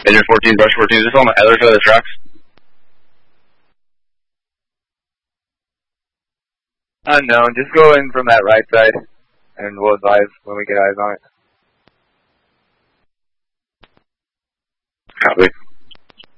Major 14, brush 14. Is this on the other side of the tracks? Unknown. Just go in from that right side, and we'll advise when we get eyes on it. Copy.